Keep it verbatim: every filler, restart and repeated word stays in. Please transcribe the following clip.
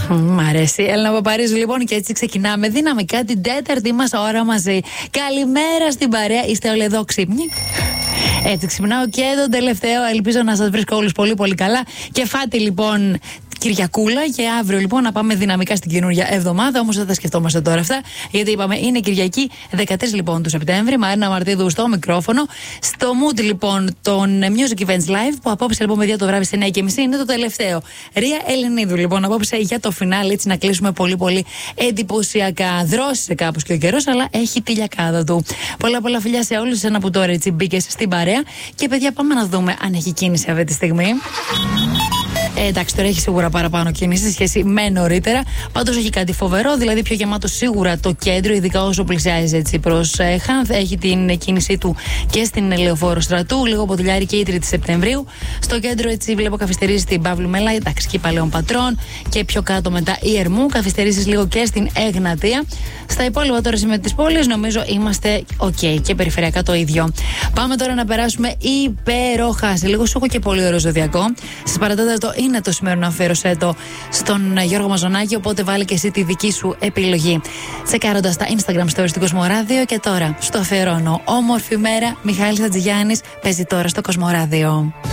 Μ' αρέσει. Έλληνα Παπαρίζου, λοιπόν, και έτσι ξεκινάμε δυναμικά την τέταρτη μας ώρα μαζί. Καλημέρα στην παρέα, είστε όλοι εδώ ξύπνοι? Έτσι ξυπνάω και τον τελευταίο. Ελπίζω να σας βρίσκω όλους πολύ πολύ καλά. Και φάτε λοιπόν Κυριακούλα, και αύριο λοιπόν να πάμε δυναμικά στην καινούργια εβδομάδα. Όμως δεν τα σκεφτόμαστε τώρα αυτά, γιατί είπαμε είναι Κυριακή δεκατρείς λοιπόν του Σεπτέμβρη. Μαρίνα Μαρτίδου στο μικρόφωνο. Στο mood λοιπόν των Music Events Live, που απόψε λοιπόν παιδιά το βράδυ στις εννιά και μισή είναι το τελευταίο. Ρία Ελληνίδου λοιπόν απόψε για το φινάλε, έτσι να κλείσουμε πολύ πολύ εντυπωσιακά. Δρόσησε κάπως και ο καιρός, αλλά έχει τη λιακάδα του. Πολλά πολλά φιλιά σε όλους, ένα που τώρα έτσι μπήκες στην παρέα. Και παιδιά, πάμε να δούμε αν έχει κίνηση αυτή τη στιγμή. Ε, εντάξει, τώρα έχει σίγουρα παραπάνω κίνηση σε σχέση με νωρίτερα. Πάντως έχει κάτι φοβερό, δηλαδή πιο γεμάτο σίγουρα το κέντρο, ειδικά όσο πλησιάζει έτσι προς ε, Χανθ. Έχει την κίνησή του και στην Λεωφόρο Στρατού, λίγο ποτηλιάρι και η τρίτη Σεπτεμβρίου. Στο κέντρο έτσι βλέπω καθυστερήσει στην Παύλου Μελά, εντάξει, και Παλαιών Πατρών, και πιο κάτω μετά η Ερμού. Καθυστερήσεις λίγο και στην Εγνατία. Στα υπόλοιπα τώρα σημεία της πόλης νομίζω είμαστε ok, και περιφερειακά το ίδιο. Πάμε τώρα να περάσουμε υπέροχα. Σε λίγο σου έχω και πολύ ωραίο ζωδιακό. Στις παρατέταρτο είναι το σημερινό αφιέρωσέ στον Γιώργο Μαζονάκη, οπότε βάλει και εσύ τη δική σου επιλογή. Τσεκάροντας τα Instagram stories του Κοσμοράδιο. Και τώρα στο αφιερώνω. Όμορφη μέρα, Μιχάλης Ατζηγιάννης παίζει τώρα στο Κοσμοράδιο.